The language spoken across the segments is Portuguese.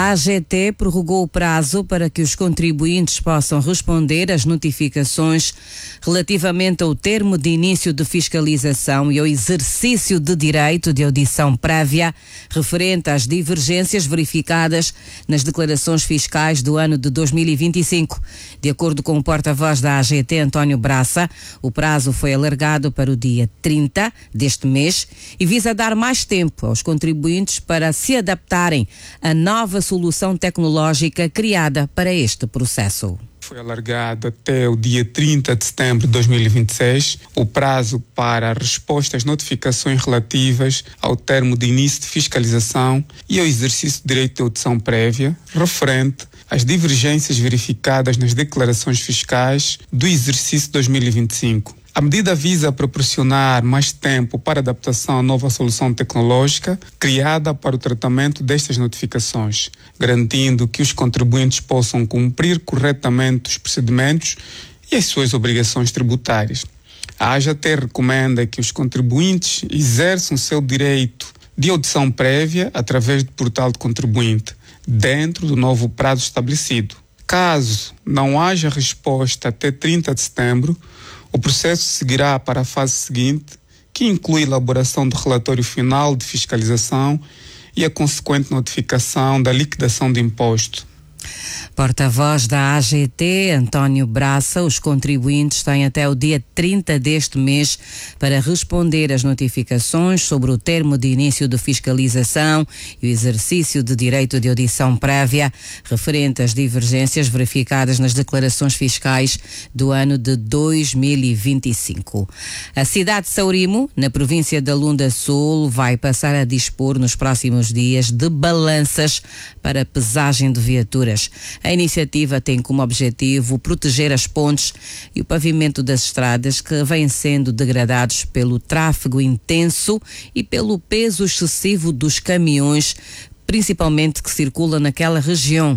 A AGT prorrogou o prazo para que os contribuintes possam responder às notificações relativamente ao termo de início de fiscalização e ao exercício de direito de audição prévia referente às divergências verificadas nas declarações fiscais do ano de 2025. De acordo com o porta-voz da AGT, António Braça, o prazo foi alargado para o dia 30 deste mês e visa dar mais tempo aos contribuintes para se adaptarem à nova solução tecnológica criada para este processo. Foi alargado até o dia 30 de setembro de 2026 o prazo para a resposta às notificações relativas ao termo de início de fiscalização e ao exercício de direito de audição prévia referente às divergências verificadas nas declarações fiscais do exercício 2025. A medida visa proporcionar mais tempo para adaptação à nova solução tecnológica criada para o tratamento destas notificações, garantindo que os contribuintes possam cumprir corretamente os procedimentos e as suas obrigações tributárias. A AGT recomenda que os contribuintes exerçam seu direito de audição prévia através do portal de contribuinte, dentro do novo prazo estabelecido. Caso não haja resposta até 30 de setembro, o processo seguirá para a fase seguinte, que inclui a elaboração do relatório final de fiscalização e a consequente notificação da liquidação de imposto. Porta-voz da AGT, António Braça, os contribuintes têm até o dia 30 deste mês para responder às notificações sobre o termo de início de fiscalização e o exercício de direito de audição prévia referente às divergências verificadas nas declarações fiscais do ano de 2025. A cidade de Saurimo, na província da Lunda Sul, vai passar a dispor nos próximos dias de balanças para pesagem de viaturas. A iniciativa tem como objetivo proteger as pontes e o pavimento das estradas que vêm sendo degradados pelo tráfego intenso e pelo peso excessivo dos caminhões, principalmente que circulam naquela região.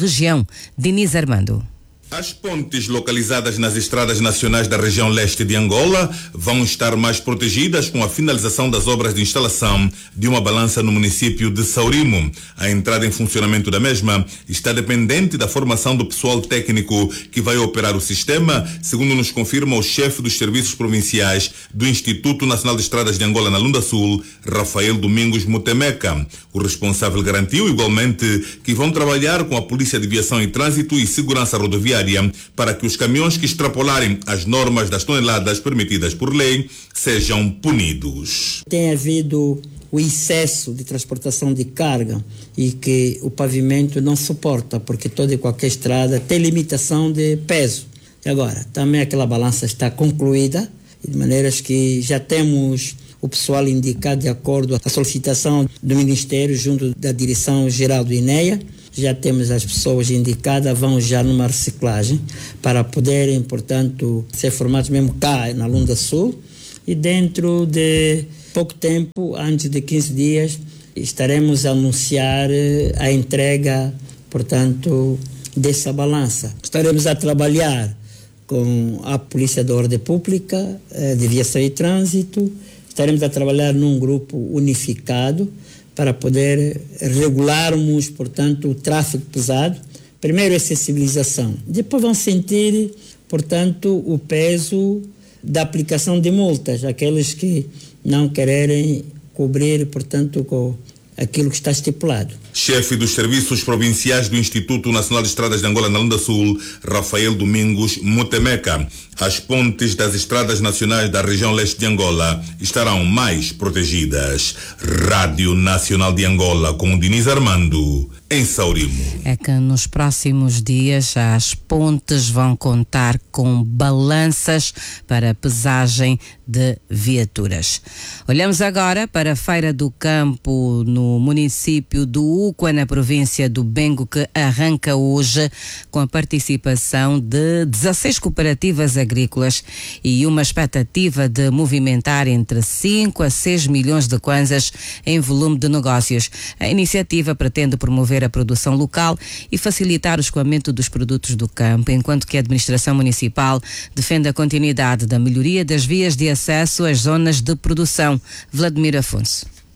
Diniz Armando. As pontes localizadas nas estradas nacionais da região leste de Angola vão estar mais protegidas com a finalização das obras de instalação de uma balança no município de Saurimo. A entrada em funcionamento da mesma está dependente da formação do pessoal técnico que vai operar o sistema, segundo nos confirma o chefe dos serviços provinciais do Instituto Nacional de Estradas de Angola na Lunda Sul, Rafael Domingos Mutemeca. O responsável garantiu igualmente que vão trabalhar com a Polícia de Viação e Trânsito e Segurança Rodoviária para que os caminhões que extrapolarem as normas das toneladas permitidas por lei sejam punidos. Tem havido o excesso de transportação de carga e que o pavimento não suporta, porque toda e qualquer estrada tem limitação de peso. E agora, também aquela balança está concluída, de maneiras que já temos o pessoal indicado de acordo à solicitação do Ministério junto da Direção-Geral do INEA. Já temos as pessoas indicadas, vão já numa reciclagem para poderem, portanto, ser formados mesmo cá na Lunda Sul. E dentro de pouco tempo, antes de 15 dias, estaremos a anunciar a entrega, portanto, dessa balança. Estaremos a trabalhar com a Polícia da Ordem Pública, de Viação e Trânsito. Estaremos a trabalhar num grupo unificado para poder regularmos, portanto, o tráfego pesado. Primeiro a sensibilização, depois vão sentir, portanto, o peso da aplicação de multas, aqueles que não quererem cobrir, portanto, com aquilo que está estipulado. Chefe dos Serviços Provinciais do Instituto Nacional de Estradas de Angola na Lunda Sul, Rafael Domingos Mutemeca. As pontes das estradas nacionais da região leste de Angola estarão mais protegidas. Rádio Nacional de Angola com Diniz Armando, em Saurimo. É que nos próximos dias as pontes vão contar com balanças para pesagem de viaturas. Olhamos agora para a Feira do Campo no município do Ucua, na província do Bengo, que arranca hoje com a participação de 16 cooperativas agrícolas e uma expectativa de movimentar entre 5 a 6 milhões de kwanzas em volume de negócios. A iniciativa pretende promover a produção local e facilitar o escoamento dos produtos do campo, enquanto que a administração municipal defende a continuidade da melhoria das vias de acesso às zonas de produção. Vladimir Afonso.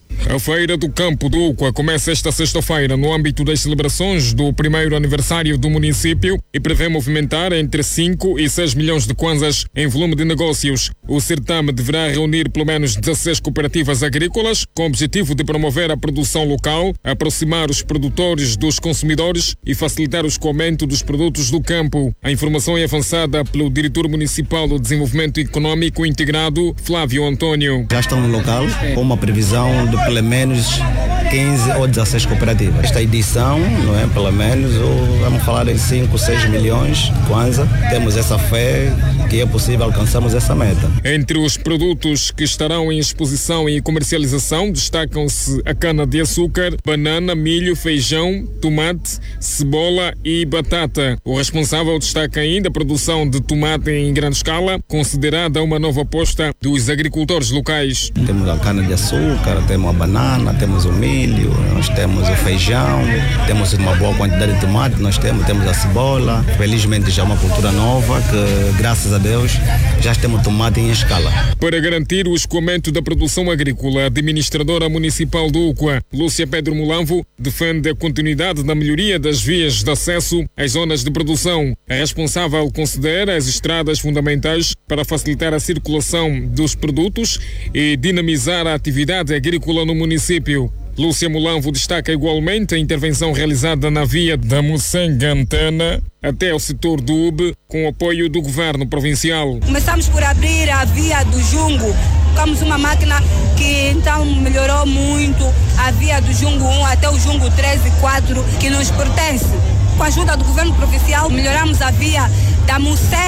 A Feira do Campo do Uqua começa esta sexta-feira no âmbito das celebrações do primeiro aniversário do município e prevê movimentar entre 5 e 6 milhões de kwanzas em volume de negócios. O certame deverá reunir pelo menos 16 cooperativas agrícolas com o objetivo de promover a produção local, aproximar os produtores dos consumidores e facilitar o escoamento dos produtos do campo. A informação é avançada pelo diretor municipal do Desenvolvimento Econômico Integrado, Flávio Antônio. Já estão no local com uma previsão de pelo menos 15 ou 16 cooperativas. Esta edição, não é, pelo menos, vamos falar em 5, 6 milhões de kwanza. Temos essa fé que é possível alcançarmos essa meta. Entre os produtos que estarão em exposição e comercialização, destacam-se a cana-de-açúcar, banana, milho, feijão, tomate, cebola e batata. O responsável destaca ainda a produção de tomate em grande escala, considerada uma nova aposta dos agricultores locais. Temos a cana-de-açúcar, temos a banana, temos o milho, nós temos o feijão, temos uma boa quantidade de tomate, nós temos a cebola. Felizmente já é uma cultura nova que, graças a Deus, já temos tomate em escala. Para garantir o escoamento da produção agrícola, a administradora municipal do Uqua, Lúcia Pedro Mulamvo, defende a continuidade da melhoria das vias de acesso às zonas de produção. A responsável considera as estradas fundamentais para facilitar a circulação dos produtos e dinamizar a atividade agrícola no município. Lúcia Mulamvo destaca igualmente a intervenção realizada na via da Moçanga-Antena até o setor do UB, com o apoio do governo provincial. Começamos por abrir a via do Jungo. Colocamos uma máquina que então melhorou muito a via do Jungo 1 até o Jungo 3 e 4, que nos pertence. Com a ajuda do governo provincial, melhoramos a via da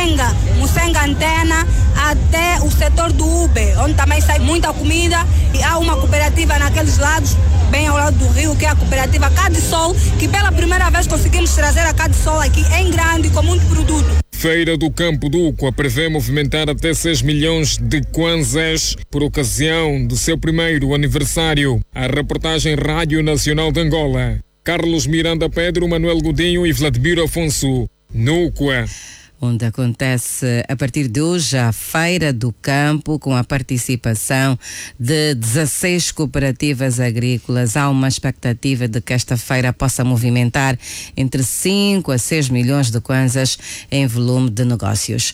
Moçanga-Antena até o setor do UB, onde também sai muita comida, e há uma cooperativa naqueles lados, bem ao lado do rio, que é a cooperativa Cadisol, que pela primeira vez conseguimos trazer a Cadisol aqui em grande, com muito produto. Feira do Campo do Uqua prevê movimentar até 6 milhões de kwanzas por ocasião do seu primeiro aniversário. A reportagem Rádio Nacional de Angola. Carlos Miranda Pedro, Manuel Godinho e Vladimir Afonso, no Uqua. Onde acontece a partir de hoje a Feira do Campo, com a participação de 16 cooperativas agrícolas. Há uma expectativa de que esta feira possa movimentar entre 5 a 6 milhões de kwanzas em volume de negócios.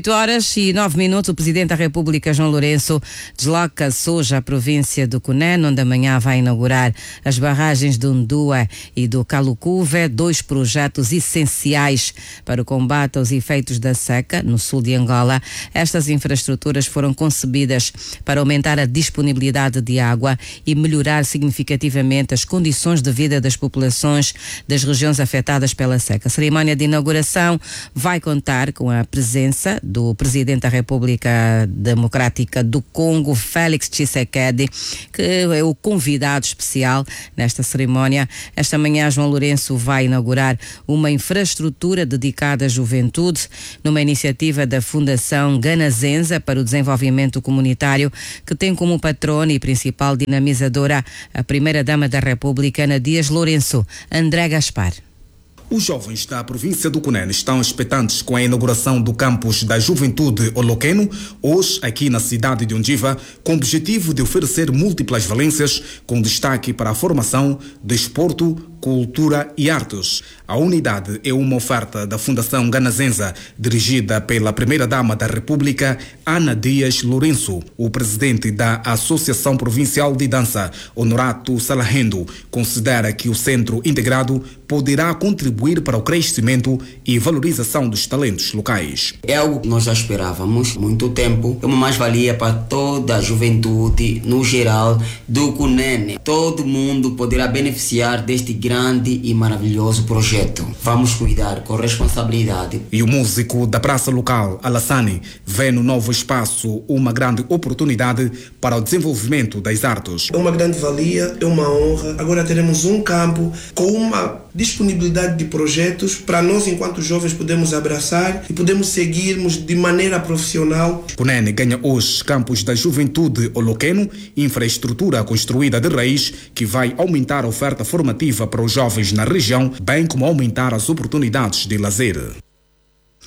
8h09, o Presidente da República, João Lourenço, desloca-se hoje à província do Cunene, onde amanhã vai inaugurar as barragens do Ndua e do Calucuve, 2 projetos essenciais para o combate aos efeitos da seca no sul de Angola. Estas infraestruturas foram concebidas para aumentar a disponibilidade de água e melhorar significativamente as condições de vida das populações das regiões afetadas pela seca. A cerimónia de inauguração vai contar com a presença do Presidente da República Democrática do Congo, Félix Tshisekedi, que é o convidado especial nesta cerimónia. Esta manhã, João Lourenço vai inaugurar uma infraestrutura dedicada à juventude, numa iniciativa da Fundação Ganazenza para o Desenvolvimento Comunitário, que tem como patrona e principal dinamizadora a Primeira-Dama da República, Ana Dias Lourenço. André Gaspar. Os jovens da província do Cunene estão expectantes com a inauguração do campus da Juventude Oloqueno, hoje aqui na cidade de Ondiva, com o objetivo de oferecer múltiplas valências, com destaque para a formação, desporto, cultura e artes. A unidade é uma oferta da Fundação Ganazenza, dirigida pela Primeira-Dama da República, Ana Dias Lourenço. O presidente da Associação Provincial de Dança, Honorato Salahendo, considera que o centro integrado poderá contribuir para o crescimento e valorização dos talentos locais. É algo que nós já esperávamos há muito tempo. É uma mais-valia para toda a juventude, no geral, do Cunene. Todo mundo poderá beneficiar deste grande e maravilhoso projeto. Vamos cuidar com responsabilidade. E o músico da praça local, Alassane, vê no novo espaço uma grande oportunidade para o desenvolvimento das artes. É uma grande valia, é uma honra. Agora teremos um campo com uma disponibilidade de projetos para nós, enquanto jovens, podemos abraçar e podemos seguirmos de maneira profissional. Cunene ganha hoje campus da Juventude Oloqueno, infraestrutura construída de raiz que vai aumentar a oferta formativa para os jovens na região, bem como aumentar as oportunidades de lazer.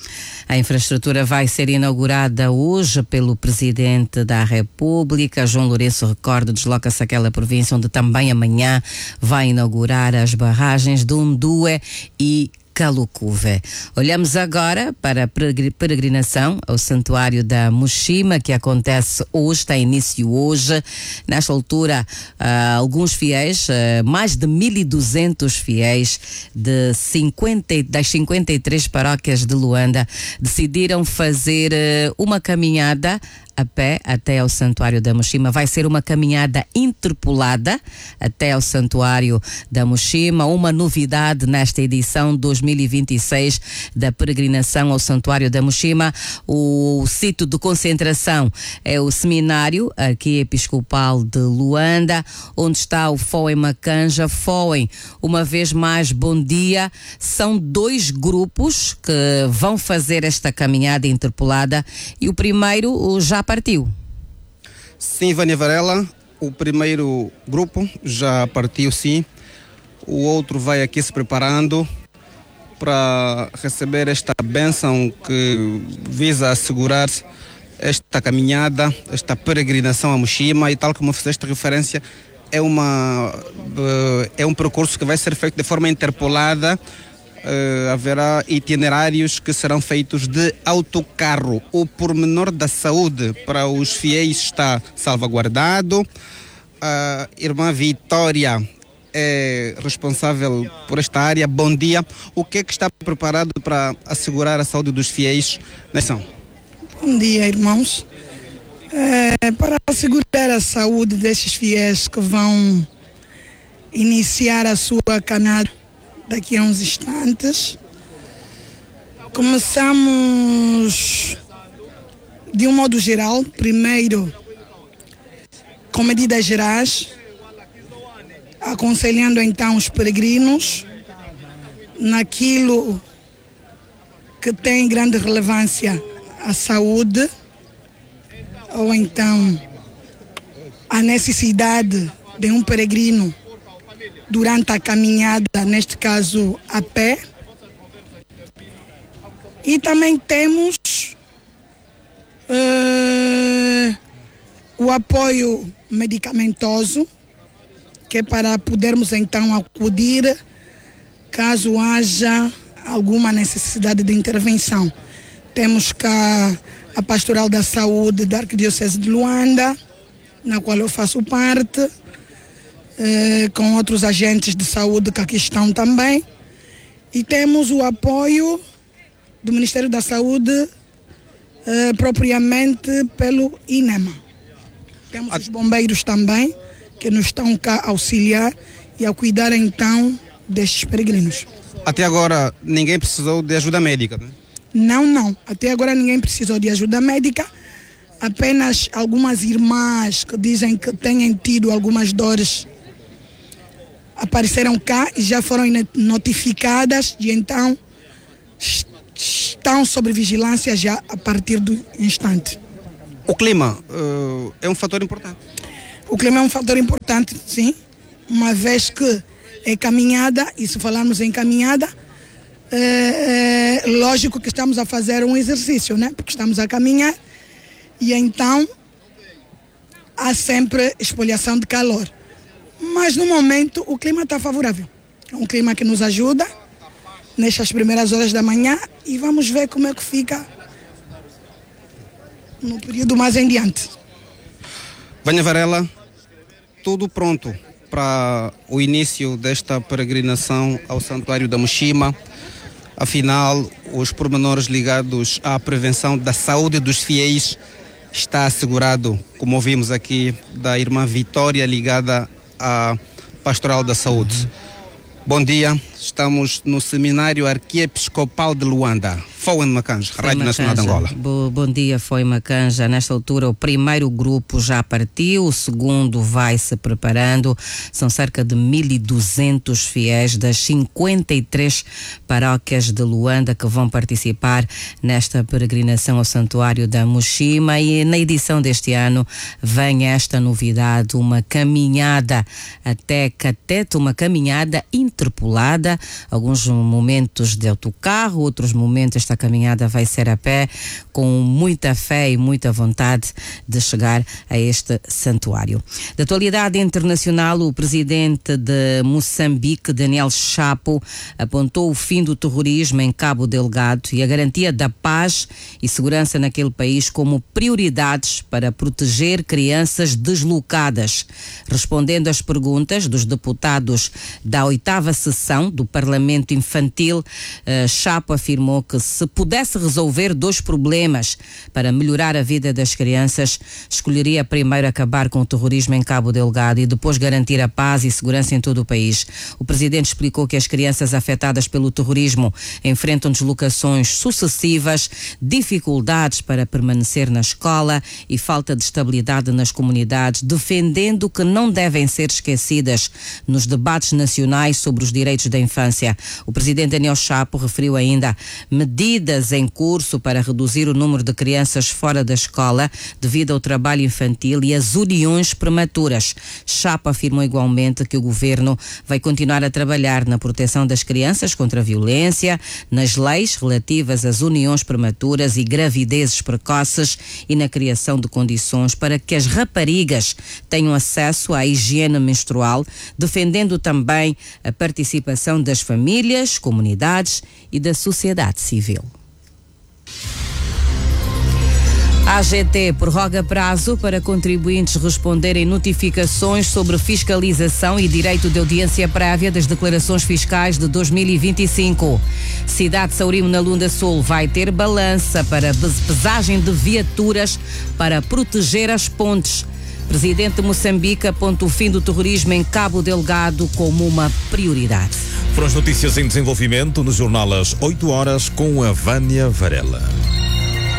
A infraestrutura vai ser inaugurada hoje pelo Presidente da República. João Lourenço, recorda, desloca-se àquela província onde também amanhã vai inaugurar as barragens de Undue e Calucuve. Olhamos agora para a peregrinação ao Santuário da Mushima, que acontece hoje, tem início hoje. Nesta altura, alguns fiéis, mais de 1.200 fiéis das 53 paróquias de Luanda, decidiram fazer uma caminhada a pé até ao Santuário da Mushima. Vai ser uma caminhada interpolada até ao Santuário da Mushima, uma novidade nesta edição 2026 da peregrinação ao Santuário da Mushima. O sítio de concentração é o Seminário Arquiepiscopal de Luanda, onde está o Foem Macanja. Foem, uma vez mais, bom dia. São 2 grupos que vão fazer esta caminhada interpolada e o primeiro já partiu. Sim, Vânia Varela, o primeiro grupo já partiu, sim. O outro vai aqui se preparando para receber esta bênção que visa assegurar esta caminhada, esta peregrinação a Mushima, e tal como fizeste referência, é um percurso que vai ser feito de forma interpolada. Haverá itinerários que serão feitos de autocarro. O pormenor da saúde para os fiéis está salvaguardado. A irmã Vitória é responsável por esta área. Bom dia. O que é que está preparado para assegurar a saúde dos fiéis nessa ação? Bom dia, irmãos. Para assegurar a saúde destes fiéis que vão iniciar a sua caminhada daqui a uns instantes, começamos de um modo geral, primeiro com medidas gerais, aconselhando então os peregrinos naquilo que tem grande relevância à saúde, ou então a necessidade de um peregrino durante a caminhada, neste caso a pé. E também temos o apoio medicamentoso, que é para podermos então acudir caso haja alguma necessidade de intervenção. Temos cá a Pastoral da Saúde da Arquidiocese de Luanda, na qual eu faço parte, com outros agentes de saúde que aqui estão também. E temos o apoio do Ministério da Saúde, propriamente pelo INEMA. Temos os bombeiros também, que nos estão cá a auxiliar e a cuidar então destes peregrinos. Até agora ninguém precisou de ajuda médica, né? Não. Até agora ninguém precisou de ajuda médica. Apenas algumas irmãs que dizem que têm tido algumas dores apareceram cá e já foram notificadas e então estão sob vigilância já a partir do instante. O clima é um fator importante? O clima é um fator importante, sim, uma vez que é caminhada, e se falarmos em caminhada, lógico que estamos a fazer um exercício, né? Porque estamos a caminhar e então há sempre espoliação de calor. Mas no momento o clima está favorável. É um clima que nos ajuda nestas primeiras horas da manhã e vamos ver como é que fica no período mais em diante. Vânia Varela, tudo pronto para o início desta peregrinação ao Santuário da Mushima. Afinal, os pormenores ligados à prevenção da saúde dos fiéis está assegurado, como ouvimos aqui da irmã Vitória, ligada à Pastoral da Saúde. Bom dia, estamos no Seminário Arquiepiscopal de Luanda. Foem Macanja, Rádio Nacional de Angola. Bom dia, Foem Macanja. Nesta altura o primeiro grupo já partiu, o segundo vai se preparando. São cerca de 1.200 fiéis das 53 paróquias de Luanda que vão participar nesta peregrinação ao Santuário da Mushima, e na edição deste ano vem esta novidade, uma caminhada até Catete, uma caminhada interpolada caminhada, alguns momentos de autocarro, outros momentos esta caminhada vai ser a pé, com muita fé e muita vontade de chegar a este santuário. Da atualidade internacional, o presidente de Moçambique, Daniel Chapo, apontou o fim do terrorismo em Cabo Delgado e a garantia da paz e segurança naquele país como prioridades para proteger crianças deslocadas. Respondendo às perguntas dos deputados da 8ª sessão do Parlamento Infantil, Chapo afirmou que se pudesse resolver 2 problemas para melhorar a vida das crianças, escolheria primeiro acabar com o terrorismo em Cabo Delgado e depois garantir a paz e segurança em todo o país. O presidente explicou que as crianças afetadas pelo terrorismo enfrentam deslocações sucessivas, dificuldades para permanecer na escola e falta de estabilidade nas comunidades, defendendo que não devem ser esquecidas nos debates nacionais sobre os direitos da infância. O presidente Daniel Chapo referiu ainda medidas em curso para reduzir o número de crianças fora da escola devido ao trabalho infantil e às uniões prematuras. Chapo afirmou igualmente que o governo vai continuar a trabalhar na proteção das crianças contra a violência, nas leis relativas às uniões prematuras e gravidezes precoces e na criação de condições para que as raparigas tenham acesso à higiene menstrual, defendendo também a participação das famílias, comunidades e da sociedade civil. A AGT prorroga prazo para contribuintes responderem notificações sobre fiscalização e direito de audiência prévia das declarações fiscais de 2025. Cidade de Saurimo, na Lunda Sul, vai ter balança para pesagem de viaturas para proteger as pontes. Presidente de Moçambique aponta o fim do terrorismo em Cabo Delgado como uma prioridade. Foram as notícias em desenvolvimento no jornal às 8 horas com a Vânia Varela.